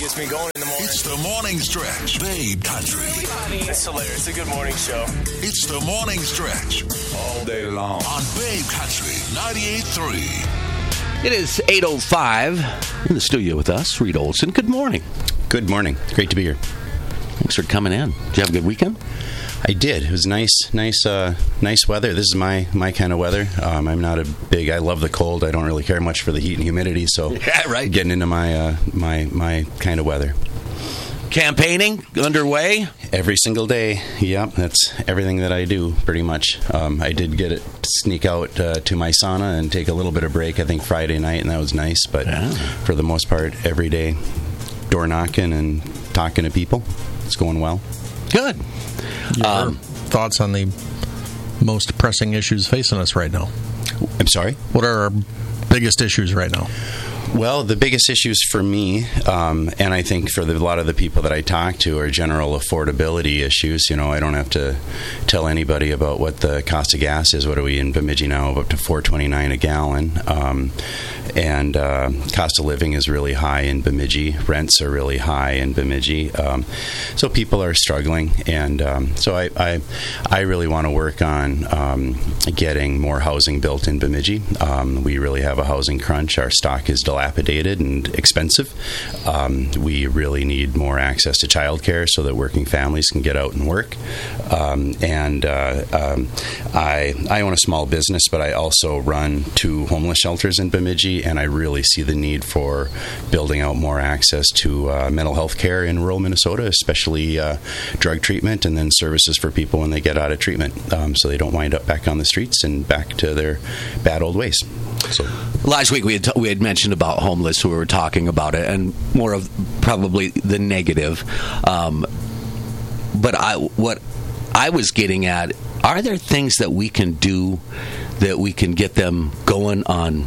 Gets me going in the morning. It's the morning stretch. Babe Country. It's hilarious. It's a good morning show. It's the morning stretch. All day long. On Babe Country 98.3. It is 8:05 in the studio with us, Reed Olson. Good morning. Good morning. Great to be here. Thanks for coming in. Did you have a good weekend? I did. It was nice weather. This is my kind of weather. I'm not I love the cold. I don't really care much for the heat and humidity. So yeah, right. Getting into my kind of weather. Campaigning underway? Every single day. Yep, that's everything that I do, pretty much. I did sneak out to my sauna and take a little bit of break, I think Friday night, and that was nice. But for the most part, every day, door knocking and talking to people. It's going well. Good. Your thoughts on the most pressing issues facing us right now? I'm sorry? What are our biggest issues right now? Well, the biggest issues for me, and I think for a lot of the people that I talk to, are general affordability issues. You know, I don't have to tell anybody about what the cost of gas is. What are we in Bemidji now? Up to $4.29 a gallon. And cost of living is really high in Bemidji. Rents are really high in Bemidji. So people are struggling. And so I really want to work on getting more housing built in Bemidji. We really have a housing crunch. Our stock is dilapidated and expensive. We really need more access to childcare so that working families can get out and work. I own a small business, but I also run 2 homeless shelters in Bemidji, and I really see the need for building out more access to mental health care in rural Minnesota, especially drug treatment and then services for people when they get out of treatment, so they don't wind up back on the streets and back to their bad old ways. So last week we had mentioned about homeless. We were talking about it, and more of probably the negative. But what I was getting at, are there things that we can do that we can get them going on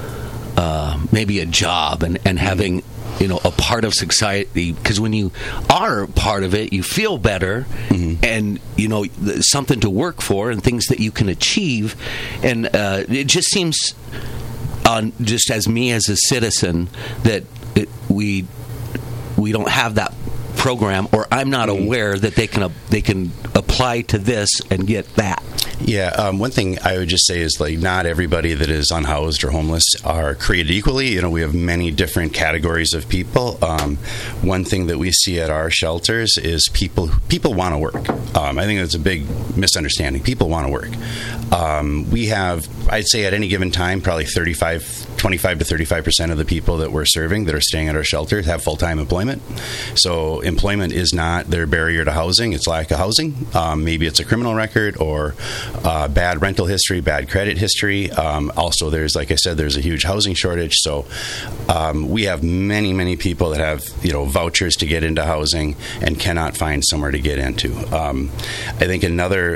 maybe a job and having, you know, a part of society? Because when you are part of it, you feel better, and, you know, something to work for and things that you can achieve. And it just seems, just as me as a citizen, that we don't have that program, or I'm not aware that they can apply to this and get that. Yeah, one thing I would just say is, like, not everybody that is unhoused or homeless are created equally. You know, we have many different categories of people. One thing that we see at our shelters is people want to work. I think that's a big misunderstanding. People want to work. We have, I'd say at any given time, probably 25 to 35% of the people that we're serving that are staying at our shelters have full-time employment. So employment is not their barrier to housing. It's lack of housing. Maybe it's a criminal record or bad rental history, bad credit history. Also, there's, like I said, there's a huge housing shortage. So we have many people that have, you know, vouchers to get into housing and cannot find somewhere to get into. I think another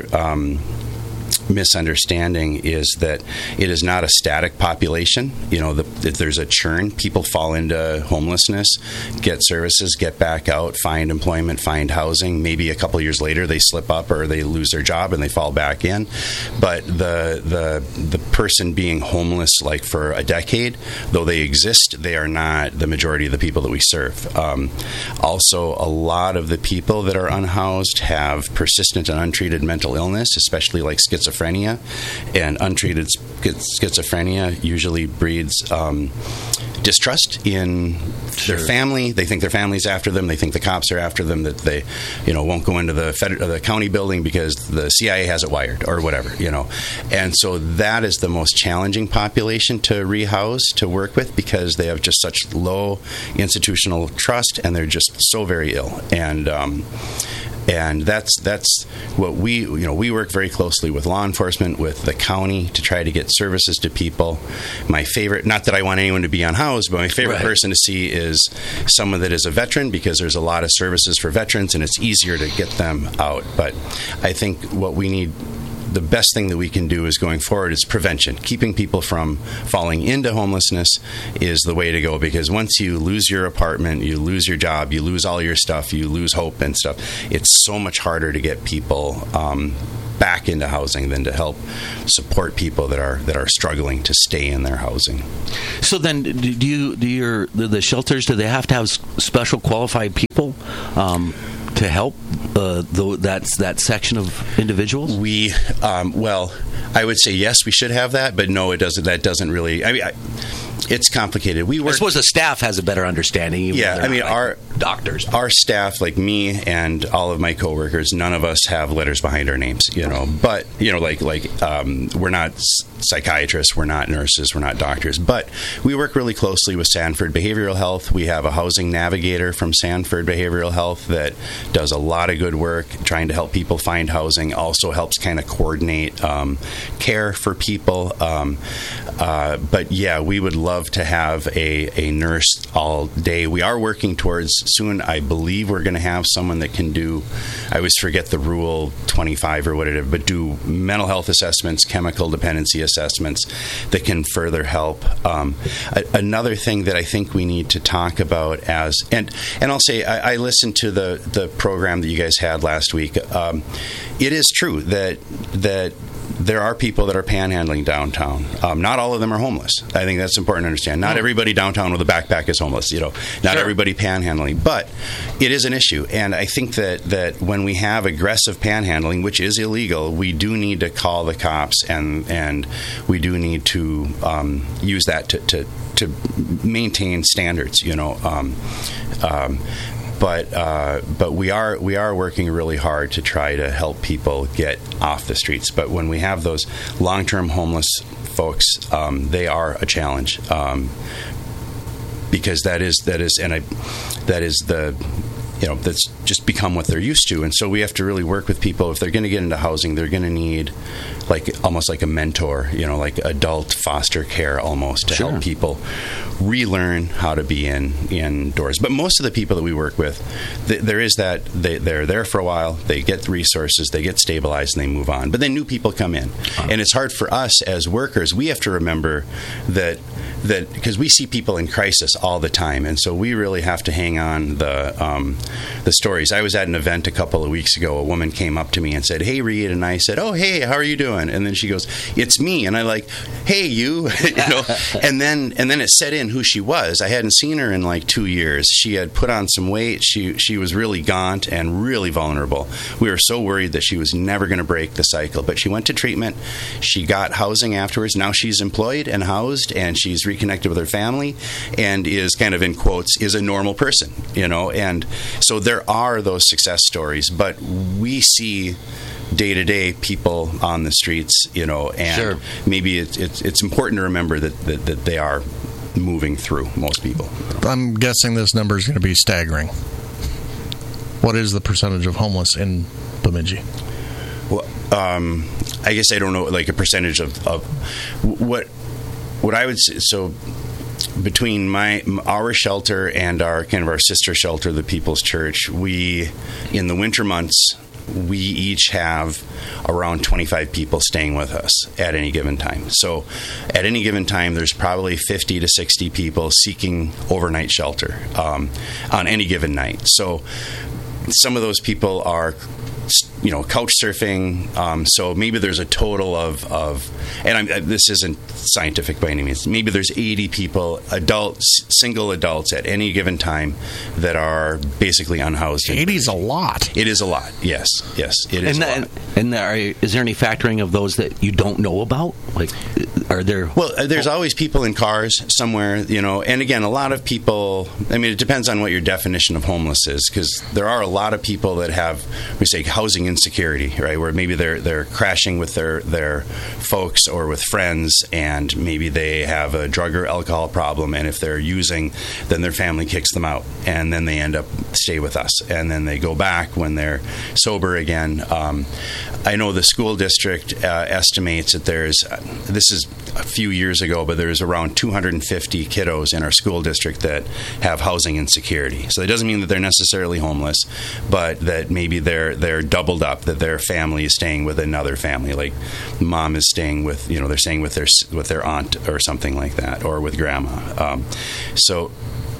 misunderstanding is that it is not a static population. You know, there's a churn. People fall into homelessness, get services, get back out, find employment, find housing. Maybe a couple years later they slip up or they lose their job and they fall back in. But the person being homeless, like, for a decade, though they exist, they are not the majority of the people that we serve. Also, a lot of the people that are unhoused have persistent and untreated mental illness, especially like schizophrenia, and untreated schizophrenia usually breeds distrust in their family. They think their family's after them. They think the cops are after them, that they, you know, won't go into the county building because the CIA has it wired or whatever, you know. And so that is the most challenging population to rehouse, to work with, because they have just such low institutional trust and they're just so very ill. And that's what we work very closely with law enforcement, with the county, to try to get services to people. My favorite, not that I want anyone to be unhoused, but my favorite person to see is someone that is a veteran, because there's a lot of services for veterans and it's easier to get them out. But I think what we need, the best thing that we can do is going forward is prevention. Keeping people from falling into homelessness is the way to go, because once you lose your apartment, you lose your job, you lose all your stuff, you lose hope and stuff, it's so much harder to get people back into housing than to help support people that are struggling to stay in their housing. So then, do the shelters, do they have to have special qualified people to help that section of individuals? We well, I would say yes, we should have that, but no, it doesn't. That doesn't really. I mean, it's complicated. I suppose the staff has a better understanding. Yeah, I mean, our doctors, our staff, like me and all of my coworkers, none of us have letters behind our names. But we're not psychiatrists, we're not nurses, we're not doctors, but we work really closely with Sanford Behavioral Health. We have a housing navigator from Sanford Behavioral Health that does a lot of good work trying to help people find housing. Also helps kind of coordinate care for people. But yeah, we would love to have a nurse all day. We are working towards soon. I believe we're going to have someone that can do, I always forget the rule 25 or whatever, but do mental health assessments, chemical dependency assessments that can further help. Another thing that I think we need to talk about and I'll say I listened to the program that you guys had last week. It is true that there are people that are panhandling downtown. Not all of them are homeless. I think that's important to understand. Not everybody downtown with a backpack is homeless. Not everybody panhandling, but it is an issue. And I think that when we have aggressive panhandling, which is illegal, we do need to call the cops, and we do need to use that to maintain standards. But we are working really hard to try to help people get off the streets. But when we have those long-term homeless folks, they are a challenge because that's just become what they're used to. And so we have to really work with people. If they're going to get into housing, they're going to need almost like a mentor, like adult foster care almost, to help people relearn how to be indoors. But most of the people that we work with, there is that they're there for a while, they get resources, they get stabilized, and they move on. But then new people come in. And it's hard for us as workers. We have to remember that because we see people in crisis all the time, and so we really have to hang on the stories. I was at an event a couple of weeks ago. A woman came up to me and said, "Hey, Reed," and I said, "Oh, hey, how are you doing?" And then she goes, "It's me," and I like, "Hey, you," and then it set in who she was. I hadn't seen her in like 2 years. She had put on some weight. She was really gaunt and really vulnerable. We were so worried that she was never going to break the cycle, but she went to treatment. She got housing afterwards. Now she's employed and housed, and she's reconnected with her family, and is kind of, in quotes, is a normal person, and so there are those success stories, but we see day-to-day people on the streets, and maybe it's important to remember that they are moving through, most people. I'm guessing this number is going to be staggering. What is the percentage of homeless in Bemidji? Well, I guess I don't know, like a percentage of what I would say. So between our shelter and our sister shelter, the People's Church, we, in the winter months, we each have around 25 people staying with us at any given time. So at any given time, there's probably 50 to 60 people seeking overnight shelter on any given night. So some of those people are couch surfing. So maybe there's a total of and this isn't scientific by any means. Maybe there's 80 people, single adults at any given time that are basically unhoused. 80 is a lot. It is a lot. Yes, it is a lot. And is there any factoring of those that you don't know about? Like, are there? Well, there's always people in cars somewhere, and again, a lot of people, I mean, it depends on what your definition of homeless is, because there are a lot of people that have, we say, housing insecurity, right? Where maybe they're crashing with their folks or with friends, and maybe they have a drug or alcohol problem, and if they're using, then their family kicks them out, and then they end up stay with us, and then they go back when they're sober again. I know the school district estimates that this is a few years ago, but there's around 250 kiddos in our school district that have housing insecurity. So it doesn't mean that they're necessarily homeless, but that maybe they're doubled up, that their family is staying with another family, like mom is staying with, they're staying with their aunt or something like that, or with grandma. So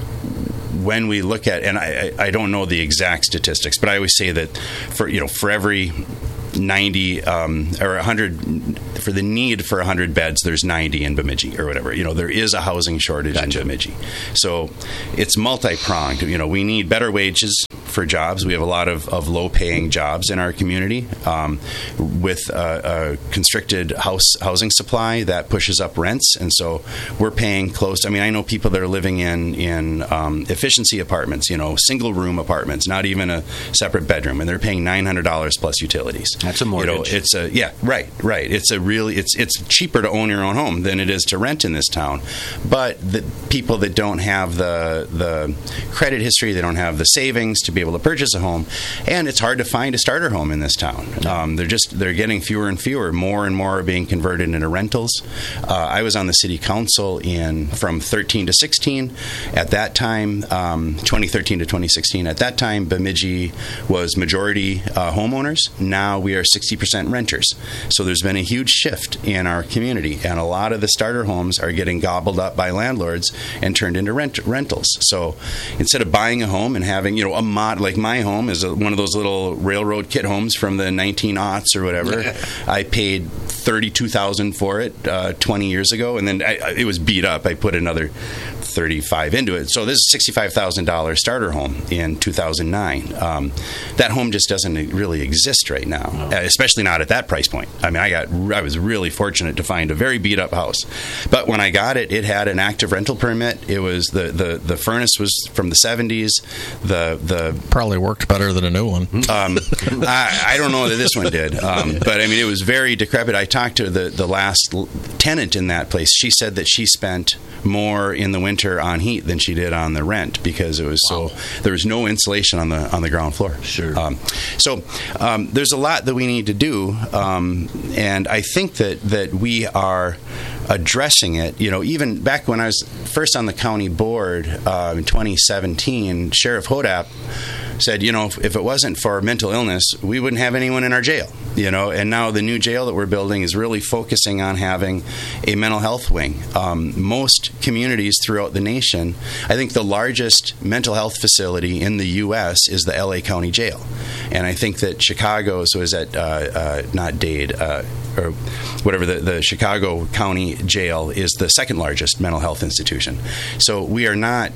when we look at, and I don't know the exact statistics, but I always say that for every 90 or 100 for the need for 100 beds. There's 90 in Bemidji or whatever. There is a housing shortage in Bemidji, so it's multi-pronged. We need better wages for jobs. We have a lot of low-paying jobs in our community with a constricted housing supply that pushes up rents, and so we're paying close. I know people that are living in efficiency apartments, single-room apartments, not even a separate bedroom, and they're paying $900 plus utilities. That's a mortgage. Right. It's cheaper to own your own home than it is to rent in this town, but the people that don't have the credit history, they don't have the savings to be able to purchase a home, and it's hard to find a starter home in this town. They're getting fewer and fewer. More and more are being converted into rentals. I was on the city council from 13 to 16. At that time, 2013 to 2016. At that time, Bemidji was majority homeowners. Now we are 60% renters. So there's been a huge shift in our community, and a lot of the starter homes are getting gobbled up by landlords and turned into rentals. So instead of buying a home and having a mod, like my home is one of those little railroad kit homes from the 1900s or whatever. I paid $32,000 for it 20 years ago, and then it was beat up. I put another $35,000 into it. So this is a $65,000 starter home in 2009. That home just doesn't really exist right now, especially not at that price point. I was really fortunate to find a very beat up house, but when I got it, it had an active rental permit. It was the furnace was from the 70s. The probably worked better than a new one. I don't know that this one did, but it was very decrepit. I talked to the last tenant in that place. She said that she spent more in the winter on heat than she did on the rent because it was there was no insulation on the ground floor. Sure. So there's a lot that we need to do, and I think that we are addressing it. Even back when I was first on the county board in 2017, Sheriff Hodap said, if it wasn't for mental illness, we wouldn't have anyone in our jail. And now the new jail that we're building is really focusing on having a mental health wing. Most communities throughout the nation, I think the largest mental health facility in the U.S. is the L.A. County Jail. And I think that Chicago, so is that not Dade, or whatever, the Chicago County Jail is the second largest mental health institution. So we are not,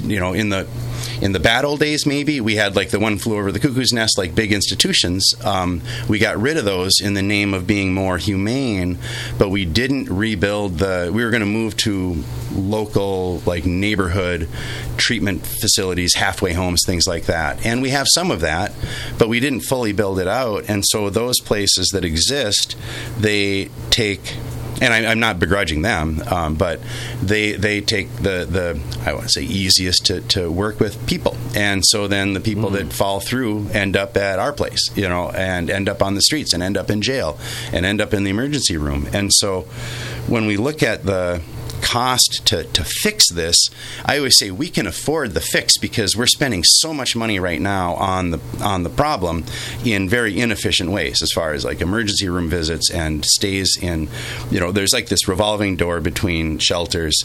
in the bad old days, maybe we had like the one flew over the cuckoo's nest, like big institutions. We got rid of those in the name of being more humane, but we didn't rebuild we were going to move to local, like neighborhood treatment facilities, halfway homes, things like that. And we have some of that, but we didn't fully build it out. And so those places that exist, they take, and I'm not begrudging them, but they take the I want to say easiest to work with people. And so then the people that fall through end up at our place, and end up on the streets and end up in jail and end up in the emergency room. And so when we look at the cost to fix this, I always say we can afford the fix because we're spending so much money right now on the problem in very inefficient ways, as far as like emergency room visits and stays in, there's like this revolving door between shelters,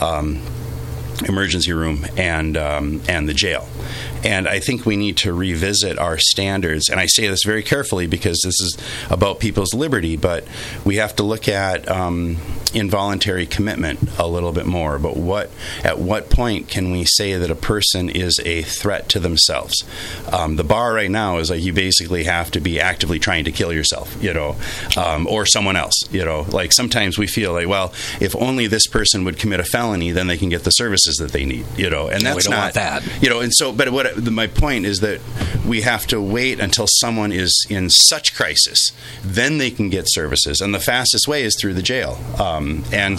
emergency room, and the jail. And I think we need to revisit our standards. And I say this very carefully because this is about people's liberty, but we have to look at involuntary commitment a little bit more. But at what point can we say that a person is a threat to themselves? The bar right now is like you basically have to be actively trying to kill yourself, or someone else. Like sometimes we feel like, well, if only this person would commit a felony, then they can get the services that they need. And that's we don't not want that. And so, but my point is that we have to wait until someone is in such crisis, then they can get services, and the fastest way is through the jail. And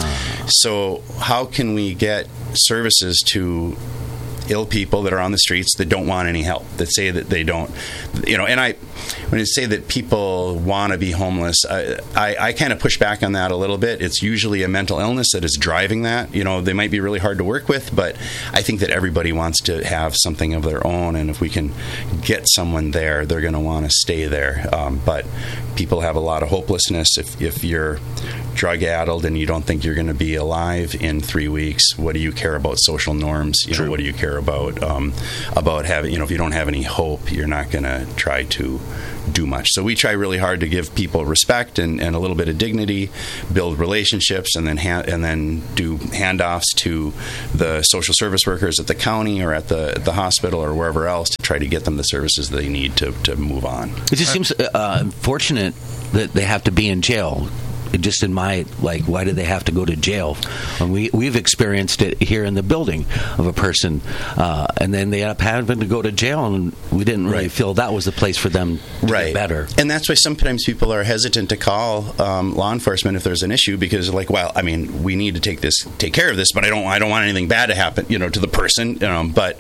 so how can we get services to ill people that are on the streets that don't want any help, that say that they don't, and when I say that people want to be homeless, I kind of push back on that a little bit. It's usually a mental illness that is driving that. They might be really hard to work with, but I think that everybody wants to have something of their own, and if we can get someone there, they're going to want to stay there. But people have a lot of hopelessness. If you're drug-addled and you don't think you're going to be alive in 3 weeks, what do you care about social norms? What do you care about having, if you don't have any hope, you're not going to try to do much. So we try really hard to give people respect and a little bit of dignity, build relationships, and then do handoffs to the social service workers at the county or at the hospital or wherever else to try to get them the services they need to move on. It just seems unfortunate that they have to be in jail. Just in my, why do they have to go to jail? And we've experienced it here in the building of a person, and then they end up having to go to jail, and we didn't really feel that was the place for them to get better. And that's why sometimes people are hesitant to call law enforcement if there's an issue, because we need to take care of this, but I don't want anything bad to happen, to the person, but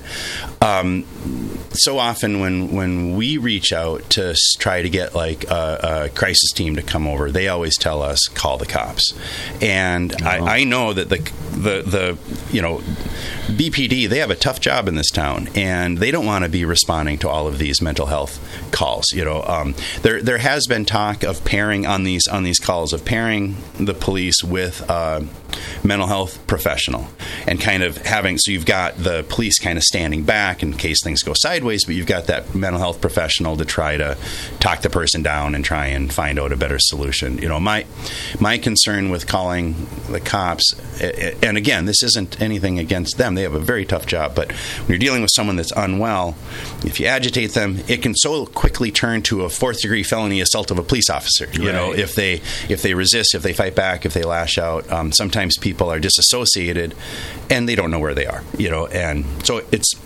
so often when we reach out to try to get a crisis team to come over, they always tell us, call the cops. And I know that the BPD, they have a tough job in this town, and they don't want to be responding to all of these mental health calls. There has been talk of pairing on these calls, of pairing the police with mental health professional, and kind of having, so you've got the police kind of standing back in case things go sideways, but you've got that mental health professional to try to talk the person down and try and find out a better solution. My concern with calling the cops, and again, this isn't anything against them, they have a very tough job, but when you're dealing with someone that's unwell, if you agitate them, it can so quickly turn to a 4th-degree felony assault of a police officer. If they resist, if they fight back, if they lash out, sometimes people are disassociated and they don't know where they are, and so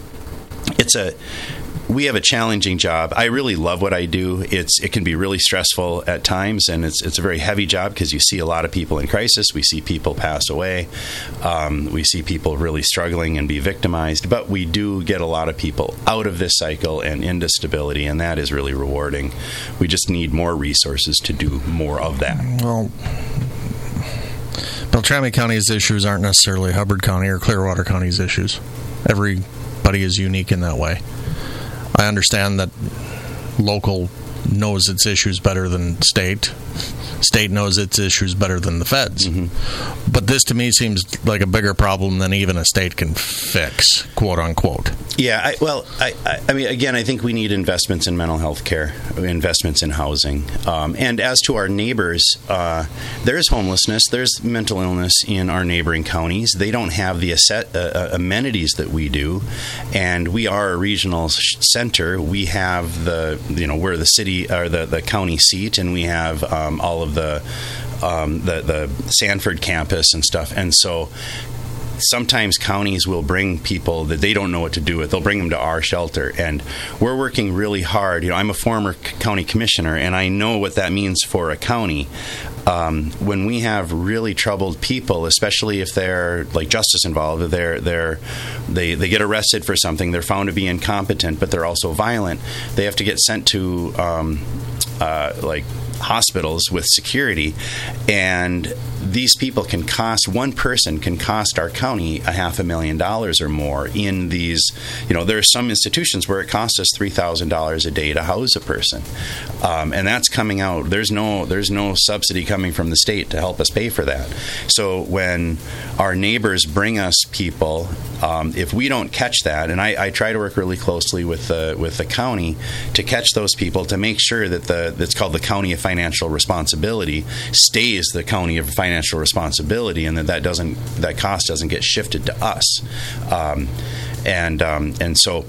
we have a challenging job. I really love what I do. It can be really stressful at times, and it's a very heavy job because you see a lot of people in crisis. We see people pass away. We see people really struggling and be victimized. But we do get a lot of people out of this cycle and into stability, and that is really rewarding. We just need more resources to do more of that. Well, Beltrami County's issues aren't necessarily Hubbard County or Clearwater County's issues. Everybody is unique in that way. I understand that local knows its issues better than state. State knows its issues better than the feds. Mm-hmm. But this, to me, seems like a bigger problem than even a state can fix, quote unquote. Yeah, I mean, again, I think we need investments in mental health care, investments in housing. And as to our neighbors, there's homelessness, there's mental illness in our neighboring counties. They don't have the amenities that we do, and we are a regional center. We have we're the city or the county seat, and we have all of the Sanford campus and stuff, and so sometimes counties will bring people that they don't know what to do with. They'll bring them to our shelter, and we're working really hard. I'm a former county commissioner, and I know what that means for a county. When we have really troubled people, especially if they're justice involved, they get arrested for something, they're found to be incompetent, but they're also violent. They have to get sent to hospitals with security, and these people one person can cost our county $500,000 or more in these, there are some institutions where it costs us $3,000 a day to house a person. And that's coming out. There's no subsidy coming from the state to help us pay for that. So when our neighbors bring us people, if we don't catch that, and I try to work really closely with the county to catch those people, to make sure that that's called the County of Financial Responsibility stays the County of Financial Responsibility, and that cost doesn't get shifted to us. And so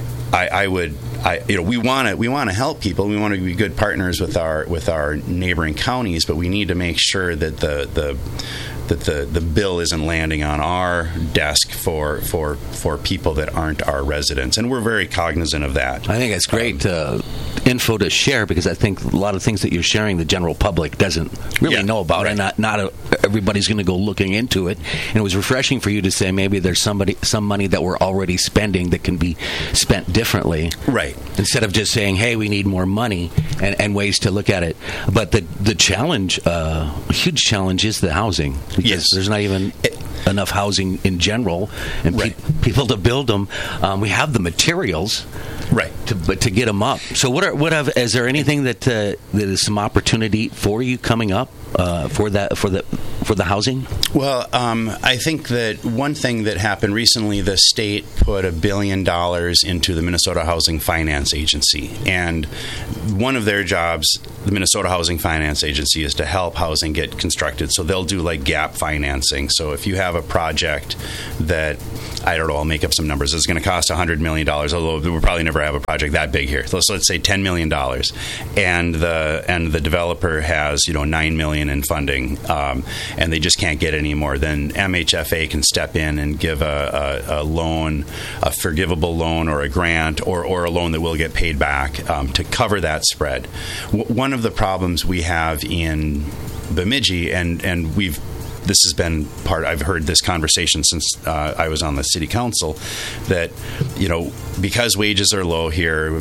we want to help people. We want to be good partners with our neighboring counties, but we need to make sure that the bill isn't landing on our desk for people that aren't our residents, and we're very cognizant of that. I think it's great info to share, because I think a lot of things that you're sharing the general public doesn't really know about, right. And not everybody's going to go looking into it. And it was refreshing for you to say maybe there's some money that we're already spending that can be spent differently, right? Instead of just saying, hey, we need more money, and ways to look at it. But the challenge, huge challenge, is the housing. Because there's not even enough housing in general, and people to build them. We have the materials, right, to get them up. So is there anything that is some opportunity for you coming up for for the housing? Well, I think that one thing that happened recently, the state put $1 billion into the Minnesota Housing Finance Agency. And one of their jobs, the Minnesota Housing Finance Agency, is to help housing get constructed. So they'll do like gap financing. So if you have a project that, I don't know, I'll make up some numbers, it's going to cost $100 million, although we'll probably never have a project that big here. So let's say $10 million. And the developer has, $9 million in funding, and they just can't get any more. Then MHFA can step in and give a loan, a forgivable loan or a grant or a loan that will get paid back to cover that spread. One of the problems we have in Bemidji, and this has been I've heard this conversation since I was on the city council, that, because wages are low here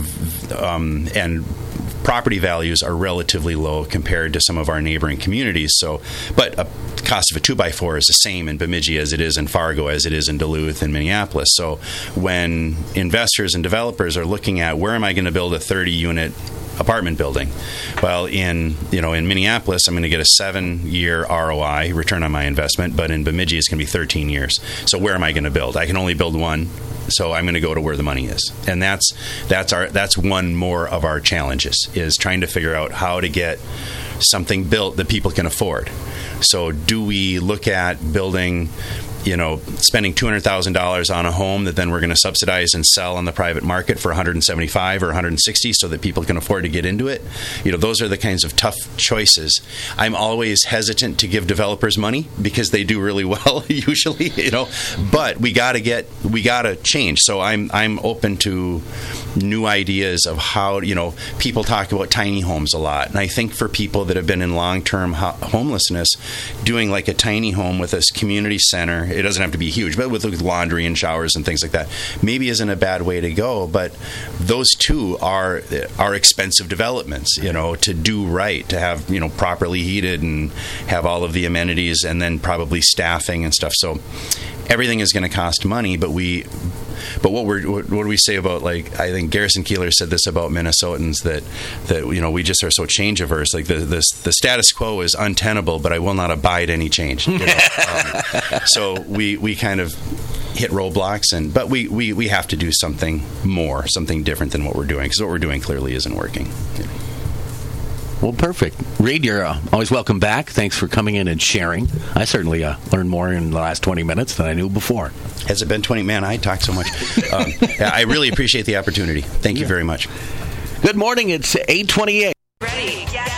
and property values are relatively low compared to some of our neighboring communities. But the cost of a 2x4 is the same in Bemidji as it is in Fargo, as it is in Duluth and Minneapolis. So when investors and developers are looking at where am I going to build a 30-unit apartment building, well, in Minneapolis, I'm going to get a 7-year ROI, return on my investment, but in Bemidji, it's going to be 13 years. So where am I going to build? I can only build one. So I'm going to go to where the money is, and that's one more of our challenges, is trying to figure out how to get something built that people can afford. So do we look at building, spending $200,000 on a home that then we're going to subsidize and sell on the private market for $175 or $160 so that people can afford to get into it? Those are the kinds of tough choices. I'm always hesitant to give developers money because they do really well usually, but we got to change. So I'm open to new ideas of how, people talk about tiny homes a lot. And I think for people that have been in long-term homelessness, doing like a tiny home with a community center, it doesn't have to be huge, but with laundry and showers and things like that, maybe isn't a bad way to go. But those two are expensive developments, to do right, to have, properly heated and have all of the amenities, and then probably staffing and stuff. So everything is going to cost money, but what do we say about, like, I think Garrison Keillor said this about Minnesotans, that we just are so change averse. Like the status quo is untenable, but I will not abide any change. So we kind of hit roadblocks, but we have to do something different than what we're doing, because what we're doing clearly isn't working. Well, perfect. Reed, you're always welcome back. Thanks for coming in and sharing. I certainly learned more in the last 20 minutes than I knew before. Has it been 20? Man, I talk so much. I really appreciate the opportunity. Thank you very much. Good morning. It's 8:28.